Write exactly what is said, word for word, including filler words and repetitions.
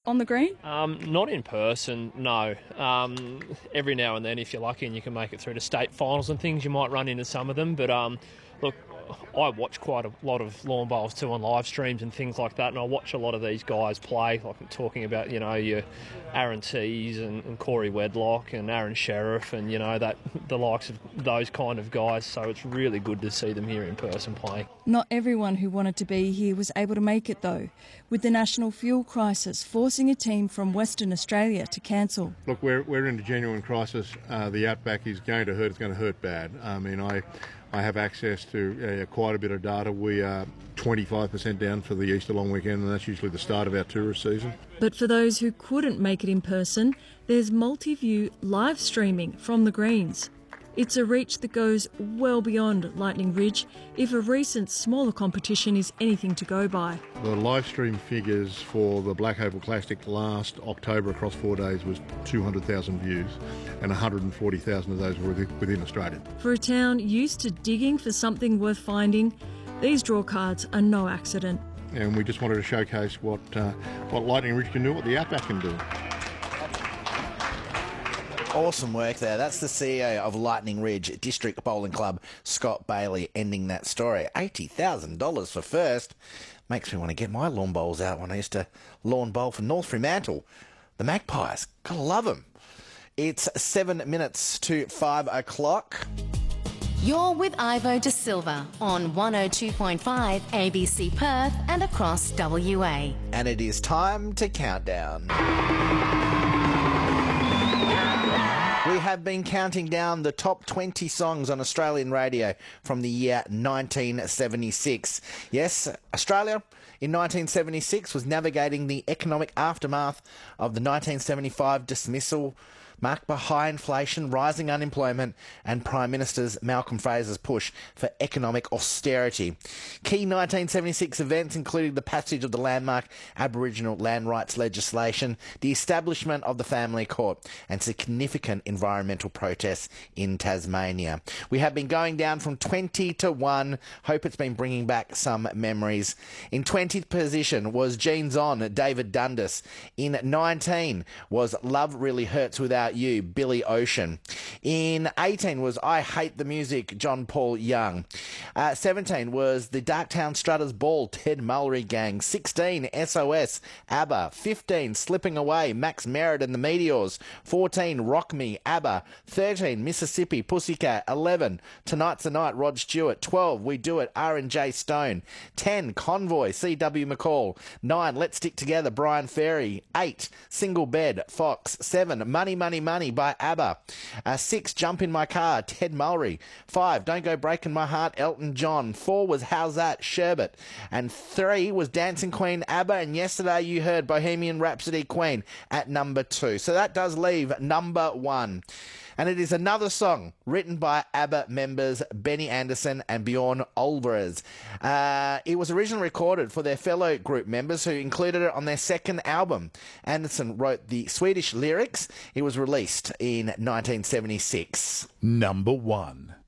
on the green? Um, not in person, no. Um, every now and then, if you're lucky and you can make it through to state finals and things, you might run into some of them. But um, look, I watch quite a lot of lawn bowls too on live streams and things like that, and I watch a lot of these guys play. Like I'm talking about, you know, your Aaron Tees and, and Corey Wedlock and Aaron Sheriff, and you know that the likes of those kind of guys. So it's really good to see them here in person playing. Not everyone who wanted to be here was able to make it though, with the national fuel crisis forcing a team from Western Australia to cancel. Look, we're we're in a genuine crisis. Uh, the outback is going to hurt. It's going to hurt bad. I mean, I. I have access to uh, quite a bit of data. We are twenty-five percent down for the Easter long weekend, and that's usually the start of our tourist season. But for those who couldn't make it in person, there's multi-view live streaming from the greens. It's a reach that goes well beyond Lightning Ridge if a recent smaller competition is anything to go by. The live stream figures for the Black Oval Classic last October across four days was two hundred thousand views, and one hundred forty thousand of those were within Australia. For a town used to digging for something worth finding, these draw cards are no accident. And we just wanted to showcase what, uh, what Lightning Ridge can do, what the Outback can do. Awesome work there. That's the C E O of Lightning Ridge District Bowling Club, Scott Bailey, ending that story. eighty thousand dollars for first. Makes me want to get my lawn bowls out when I used to lawn bowl for North Fremantle. The Magpies. Gotta love them. It's seven minutes to five o'clock. You're with Ivo De Silva on one oh two point five A B C Perth and across W A. And it is time to count down. We have been counting down the top twenty songs on Australian radio from the year nineteen seventy-six. Yes, Australia in nineteen seventy-six was navigating the economic aftermath of the nineteen seventy-five dismissal, marked by high inflation, rising unemployment, and Prime Minister Malcolm Fraser's push for economic austerity. Key nineteen seventy-six events included the passage of the landmark Aboriginal land rights legislation, the establishment of the family court, and significant environmental protests in Tasmania. We have been going down from twenty to one. Hope it's been bringing back some memories. In twentieth position was Jeans On, David Dundas. In nineteen was Love Really Hurts Without You, Billy Ocean. In eighteen was I Hate the Music, John Paul Young. Uh, seventeen was the Darktown Strutters Ball, Ted Mulry Gang. sixteen, S O S, ABBA. fifteen, Slipping Away, Max Merritt and the Meteors. fourteen, Rock Me, ABBA. thirteen, Mississippi, Pussycat. eleven, Tonight's the Night, Rod Stewart. twelve, We Do It, R and J Stone. ten, Convoy, C W McCall. nine, Let's Stick Together, Brian Ferry. eight, Single Bed, Fox. seven, Money Money Money by ABBA. Uh, six, Jump in My Car, Ted Mulry. five, Don't Go Breaking My Heart, Elton John. four was How's That, Sherbet. And three was Dancing Queen, ABBA. And yesterday you heard Bohemian Rhapsody, Queen at number two. So that does leave number one. And it is another song written by ABBA members Benny Andersson and Bjorn Ulvaeus. Uh, it was originally recorded for their fellow group members who included it on their second album. Andersson wrote the Swedish lyrics. It was released in nineteen seventy-six. Number one.